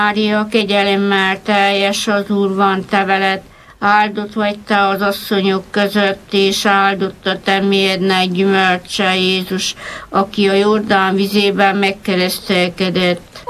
Mária, kegyelemmel teljes, az Úr van te veled, áldott vagy te az asszonyok között, és áldott a te méhednek gyümölcse Jézus, aki a Jordán vizében megkeresztelkedett.